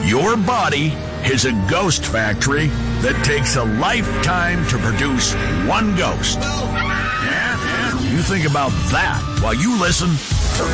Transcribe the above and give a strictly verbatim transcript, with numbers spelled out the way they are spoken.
Your body is a ghost factory that takes a lifetime to produce one ghost. Yeah, yeah. You think about that while you listen